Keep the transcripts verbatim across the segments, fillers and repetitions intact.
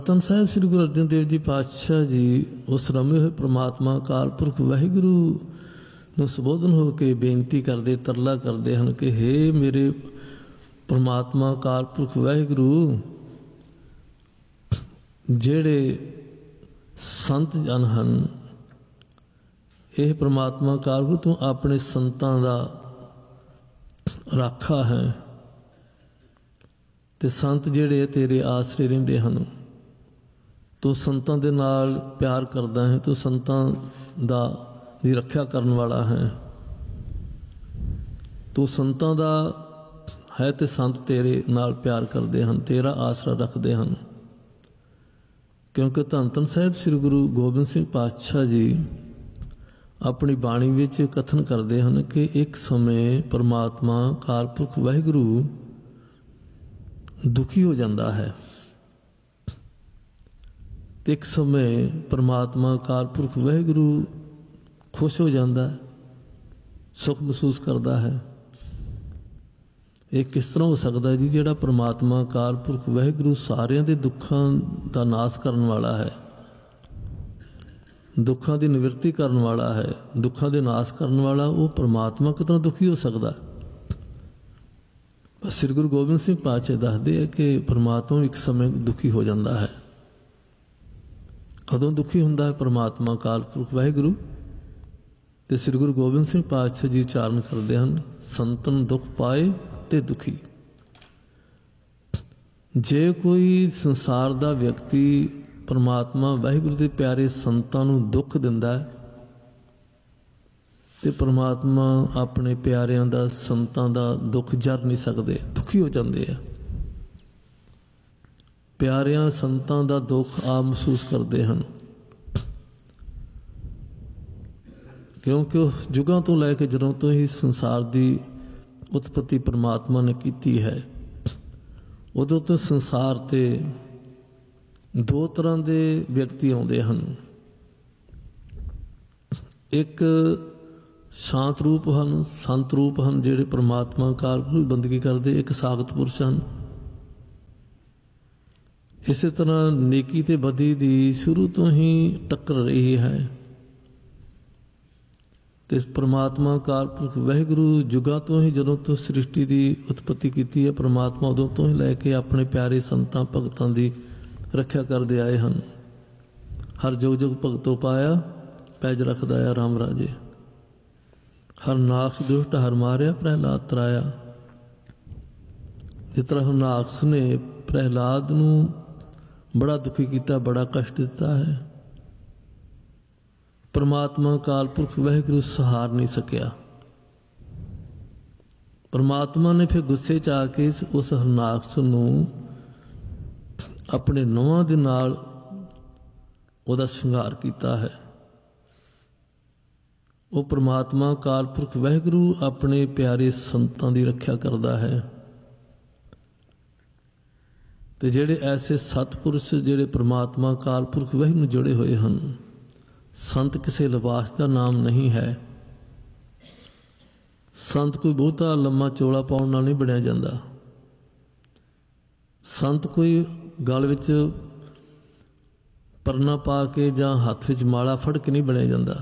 ਧੰਨ ਸਾਹਿਬ ਸ੍ਰੀ ਗੁਰੂ ਅਰਜਨ ਦੇਵ ਜੀ ਪਾਤਸ਼ਾਹ ਜੀ ਉਸ ਰਮੇ ਹੋਏ ਪ੍ਰਮਾਤਮਾ ਅਕਾਲ ਪੁਰਖ ਵਾਹਿਗੁਰੂ ਨੂੰ ਸੰਬੋਧਨ ਹੋ ਕੇ ਬੇਨਤੀ ਕਰਦੇ, ਤਰਲਾ ਕਰਦੇ ਹਨ ਕਿ ਹੇ ਮੇਰੇ ਪ੍ਰਮਾਤਮਾ ਅਕਾਲ ਪੁਰਖ ਵਾਹਿਗੁਰੂ, ਜਿਹੜੇ ਸੰਤ ਜਨ ਹਨ, ਇਹ ਪ੍ਰਮਾਤਮਾ ਅਕਾਲ ਪੁਰਖ ਤੂੰ ਆਪਣੇ ਸੰਤਾਂ ਦਾ ਰਾਖਾ ਹੈ ਤੇ ਸੰਤ ਜਿਹੜੇ ਤੇਰੇ ਆਸਰੇ ਰਹਿੰਦੇ ਹਨ। ਤੂੰ ਸੰਤਾਂ ਦੇ ਨਾਲ ਪਿਆਰ ਕਰਦਾ ਹੈ, ਤੂੰ ਸੰਤਾਂ ਦਾ ਦੀ ਰੱਖਿਆ ਕਰਨ ਵਾਲਾ ਹੈ। ਤੂੰ ਸੰਤਾਂ ਦਾ ਹੈ ਤੇ ਸੰਤ ਤੇਰੇ ਨਾਲ ਪਿਆਰ ਕਰਦੇ ਹਨ, ਤੇਰਾ ਆਸਰਾ ਰੱਖਦੇ ਹਨ। ਕਿਉਂਕਿ ਧੰਨ ਧੰਨ ਸਾਹਿਬ ਸ੍ਰੀ ਗੁਰੂ ਗੋਬਿੰਦ ਸਿੰਘ ਪਾਤਸ਼ਾਹ ਜੀ ਆਪਣੀ ਬਾਣੀ ਵਿੱਚ ਕਥਨ ਕਰਦੇ ਹਨ ਕਿ ਇੱਕ ਸਮੇਂ ਪਰਮਾਤਮਾ ਅਕਾਲ ਪੁਰਖ ਵਾਹਿਗੁਰੂ ਦੁਖੀ ਹੋ ਜਾਂਦਾ ਹੈ ਤੇ ਇੱਕ ਸਮੇਂ ਪਰਮਾਤਮਾ ਅਕਾਲ ਪੁਰਖ ਵਾਹਿਗੁਰੂ ਖੁਸ਼ ਹੋ ਜਾਂਦਾ ਹੈ, ਸੁੱਖ ਮਹਿਸੂਸ ਕਰਦਾ ਹੈ। ਇਹ ਕਿਸ ਤਰ੍ਹਾਂ ਹੋ ਸਕਦਾ ਜੀ? ਜਿਹੜਾ ਪਰਮਾਤਮਾ ਅਕਾਲ ਪੁਰਖ ਵਾਹਿਗੁਰੂ ਸਾਰਿਆਂ ਦੇ ਦੁੱਖਾਂ ਦਾ ਨਾਸ਼ ਕਰਨ ਵਾਲਾ ਹੈ, ਦੁੱਖਾਂ ਦੀ ਨਿਵਰਤੀ ਕਰਨ ਵਾਲਾ ਹੈ, ਦੁੱਖਾਂ ਦੇ ਨਾਸ਼ ਕਰਨ ਵਾਲਾ, ਉਹ ਪਰਮਾਤਮਾ ਕਿਸ ਤਰ੍ਹਾਂ ਦੁਖੀ ਹੋ ਸਕਦਾ? ਸ੍ਰੀ ਗੁਰੂ ਗੋਬਿੰਦ ਸਿੰਘ ਪਾਤਸ਼ਾਹ ਦੱਸਦੇ ਆ ਕਿ ਪਰਮਾਤਮਾ ਇੱਕ ਸਮੇਂ ਦੁਖੀ ਹੋ ਜਾਂਦਾ ਹੈ। ਕਦੋਂ ਦੁਖੀ ਹੁੰਦਾ ਹੈ ਪਰਮਾਤਮਾ ਅਕਾਲ ਪੁਰਖ ਵਾਹਿਗੁਰੂ? ਤੇ ਸ੍ਰੀ ਗੁਰੂ ਗੋਬਿੰਦ ਸਿੰਘ ਪਾਤਸ਼ਾਹ ਜੀ ਉਚਾਰਨ ਕਰਦੇ ਹਨ, ਸੰਤਨ ਦੁੱਖ ਪਾਏ ਤੇ ਦੁਖੀ। ਜੇ ਕੋਈ ਸੰਸਾਰ ਦਾ ਵਿਅਕਤੀ ਪਰਮਾਤਮਾ ਵਾਹਿਗੁਰੂ ਦੇ ਪਿਆਰੇ ਸੰਤਾਂ ਨੂੰ ਦੁੱਖ ਦਿੰਦਾ ਹੈ ਤੇ ਪਰਮਾਤਮਾ ਆਪਣੇ ਪਿਆਰਿਆਂ ਦਾ, ਸੰਤਾਂ ਦਾ ਦੁੱਖ ਜਰ ਨਹੀਂ ਸਕਦੇ, ਦੁਖੀ ਹੋ ਜਾਂਦੇ ਆ। ਪਿਆਰਿਆਂ ਸੰਤਾਂ ਦਾ ਦੁੱਖ ਆਪ ਮਹਿਸੂਸ ਕਰਦੇ ਹਨ, ਕਿਉਂਕਿ ਉਹ ਯੁੱਗਾਂ ਤੋਂ ਲੈ ਕੇ ਜਦੋਂ ਤੋਂ ਹੀ ਸੰਸਾਰ ਦੀ ਉਤਪਤੀ ਪਰਮਾਤਮਾ ਨੇ ਕੀਤੀ ਹੈ, ਉਦੋਂ ਤੋਂ ਸੰਸਾਰ 'ਤੇ ਦੋ ਤਰ੍ਹਾਂ ਦੇ ਵਿਅਕਤੀ ਆਉਂਦੇ ਹਨ। ਇੱਕ ਸ਼ਾਂਤ ਰੂਪ ਹਨ, ਸੰਤ ਰੂਪ ਹਨ, ਜਿਹੜੇ ਪਰਮਾਤਮਾ ਅਕਾਲ ਪੁਰਖ ਦੀ ਬੰਦਗੀ ਕਰਦੇ। ਇੱਕ ਸਾਖਤ ਪੁਰਸ਼ ਹਨ। ਇਸੇ ਤਰ੍ਹਾਂ ਨੇਕੀ ਤੇ ਬਦੀ ਦੀ ਸ਼ੁਰੂ ਤੋਂ ਹੀ ਟੱਕਰ ਰਹੀ ਹੈ ਤੇ ਪਰਮਾਤਮਾ ਅਕਾਲ ਪੁਰਖ ਵਾਹਿਗੁਰੂ ਯੁੱਗਾਂ ਤੋਂ ਹੀ, ਜਦੋਂ ਤੋਂ ਸ੍ਰਿਸ਼ਟੀ ਦੀ ਉਤਪਤੀ ਕੀਤੀ ਹੈ, ਪਰਮਾਤਮਾ ਉਦੋਂ ਤੋਂ ਹੀ ਲੈ ਕੇ ਆਪਣੇ ਪਿਆਰੇ ਸੰਤਾਂ ਭਗਤਾਂ ਦੀ ਰੱਖਿਆ ਕਰਦੇ ਆਏ ਹਨ। ਹਰ ਜੁਗ ਜੁਗ ਭਗਤੋ ਪਾਇਆ, ਪੈਜ ਰੱਖਦਾ ਆ ਰਾਮ ਰਾਜੇ। ਹਰ ਨਾਕਸ ਦੁਸ਼ਟ ਹਰ ਮਾਰਿਆ, ਪ੍ਰਹਿਲਾਦ ਤਰਾਇਆ। ਜਿਸ ਤਰ੍ਹਾਂ ਨਾਕਸ ਨੇ ਪ੍ਰਹਿਲਾਦ ਨੂੰ ਬੜਾ ਦੁਖੀ ਕੀਤਾ, ਬੜਾ ਕਸ਼ਟ ਦਿੱਤਾ ਹੈ, ਪਰਮਾਤਮਾ ਅਕਾਲ ਪੁਰਖ ਵਾਹਿਗੁਰੂ ਸਹਾਰ ਨਹੀਂ ਸਕਿਆ। ਪਰਮਾਤਮਾ ਨੇ ਫਿਰ ਗੁੱਸੇ 'ਚ ਆ ਕੇ ਉਸ ਹਰਨਾਕਸ ਨੂੰ ਆਪਣੇ ਨਹੁੰਆਂ ਦੇ ਨਾਲ ਉਹਦਾ ਸ਼ਿੰਗਾਰ ਕੀਤਾ ਹੈ। ਉਹ ਪਰਮਾਤਮਾ ਅਕਾਲ ਪੁਰਖ ਵਾਹਿਗੁਰੂ ਆਪਣੇ ਪਿਆਰੇ ਸੰਤਾਂ ਦੀ ਰੱਖਿਆ ਕਰਦਾ ਹੈ ਤੇ ਜਿਹੜੇ ਐਸੇ ਸਤਿਪੁਰਸ਼ ਜਿਹੜੇ ਪਰਮਾਤਮਾ ਅਕਾਲ ਪੁਰਖ ਵਾਹਿਗੁਰੂ ਨੂੰ ਜੁੜੇ ਹੋਏ ਹਨ, ਸੰਤ ਕਿਸੇ ਲਿਬਾਸ ਦਾ ਨਾਮ ਨਹੀਂ ਹੈ। ਸੰਤ ਕੋਈ ਬਹੁਤਾ ਲੰਮਾ ਚੋਲਾ ਪਾਉਣ ਨਾਲ ਨਹੀਂ ਬਣਿਆ ਜਾਂਦਾ। ਸੰਤ ਕੋਈ ਗਲ ਵਿੱਚ ਪਰਨਾ ਪਾ ਕੇ ਜਾਂ ਹੱਥ ਵਿੱਚ ਮਾਲਾ ਫੜ ਕੇ ਨਹੀਂ ਬਣਿਆ ਜਾਂਦਾ।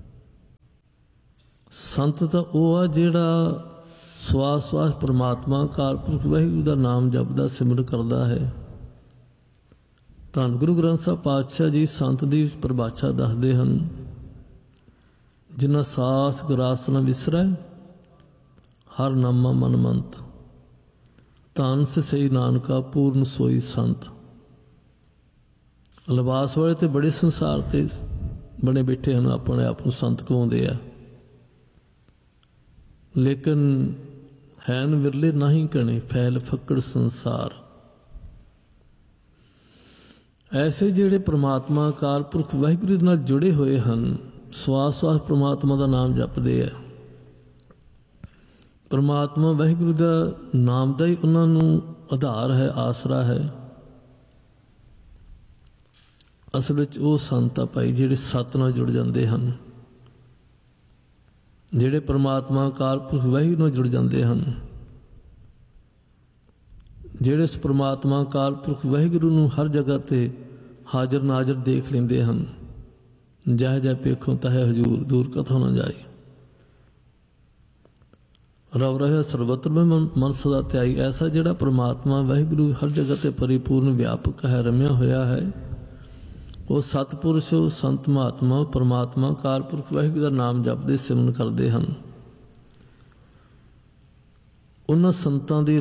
ਸੰਤ ਤਾਂ ਉਹ ਆ ਜਿਹੜਾ ਸਵਾਸ ਸਵਾਸ ਪਰਮਾਤਮਾ ਅਕਾਲ ਪੁਰਖ ਵਾਹਿਗੁਰੂ ਦਾ ਨਾਮ ਜਪਦਾ, ਸਿਮਰਨ ਕਰਦਾ ਹੈ। ਧੰਨ ਗੁਰੂ ਗ੍ਰੰਥ ਸਾਹਿਬ ਪਾਤਸ਼ਾਹ ਜੀ ਸੰਤ ਦੀ ਪਰਿਭਾਸ਼ਾ ਦੱਸਦੇ ਹਨ, ਜਿਨ੍ਹਾਂ ਸਾਸ ਗਰਾਸ ਨ ਵਿਸਰੈ, ਹਰ ਨਾਮਾ ਮਨ ਮੰਤ, ਧੰਨ ਸਈ ਨਾਨਕਾ ਪੂਰਨ ਸੋਈ ਸੰਤ। ਲਿਬਾਸ ਵਾਲੇ ਤੇ ਬੜੇ ਸੰਸਾਰ ਤੇ ਬਣੇ ਬੈਠੇ ਹਨ, ਆਪਣੇ ਆਪ ਨੂੰ ਸੰਤ ਕਹਾਉਂਦੇ ਆ, ਲੇਕਿਨ ਹੈਨ ਵਿਰਲੇ ਨਹੀਂ ਕਣੇ, ਫੈਲ ਫੱਕੜ ਸੰਸਾਰ। ਐਸੇ ਜਿਹੜੇ ਪਰਮਾਤਮਾ ਅਕਾਲ ਪੁਰਖ ਵਾਹਿਗੁਰੂ ਨਾਲ ਜੁੜੇ ਹੋਏ ਹਨ, ਸਵਾਸ ਸਵਾਸ ਪਰਮਾਤਮਾ ਦਾ ਨਾਮ ਜਪਦੇ ਆ, ਪਰਮਾਤਮਾ ਵਾਹਿਗੁਰੂ ਦਾ ਨਾਮ ਦਾ ਹੀ ਉਹਨਾਂ ਨੂੰ ਆਧਾਰ ਹੈ, ਆਸਰਾ ਹੈ। ਅਸਲ ਵਿੱਚ ਉਹ ਸੰਤ ਆ ਭਾਈ ਜਿਹੜੇ ਸੱਤ ਨਾਲ ਜੁੜ ਜਾਂਦੇ ਹਨ, ਜਿਹੜੇ ਪਰਮਾਤਮਾ ਅਕਾਲ ਪੁਰਖ ਵਾਹਿਗੁਰੂ ਨਾਲ ਜੁੜ ਜਾਂਦੇ ਹਨ, ਜਿਹੜੇ ਉਸ ਪਰਮਾਤਮਾ ਅਕਾਲ ਪੁਰਖ ਵਾਹਿਗੁਰੂ ਨੂੰ ਹਰ ਜਗ੍ਹਾ 'ਤੇ ਹਾਜ਼ਰ ਨਾਜ਼ਰ ਦੇਖ ਲੈਂਦੇ ਹਨ। ਜਹ ਜਹ ਪੇਖੋਂ ਤਹ ਹਜੂਰ, ਦੂਰ ਕਥੋਂ ਨਾ ਜਾਏ। ਰਵ ਰਿਹਾ ਸਰਬੱਤਰ ਮੈਂ ਮਨ ਮਨ ਸਦਾ ਧਿਆਈ। ਐਸਾ ਜਿਹੜਾ ਪ੍ਰਮਾਤਮਾ ਵਾਹਿਗੁਰੂ ਹਰ ਜਗ੍ਹਾ ਤੇ ਪਰਿਪੂਰਨ ਵਿਆਪਕ ਹੈ, ਰਮਿਆ ਹੋਇਆ ਹੈ, ਉਹ ਸਤਿਪੁਰਸ਼, ਉਹ ਸੰਤ ਮਹਾਤਮਾ, ਪਰਮਾਤਮਾ ਅਕਾਲ ਪੁਰਖ ਵਾਹਿਗੁਰੂ ਦਾ ਨਾਮ ਜਪਦੇ ਸਿਮਰਨ ਕਰਦੇ ਹਨ। ਉਹਨਾਂ ਸੰਤਾਂ ਦੀ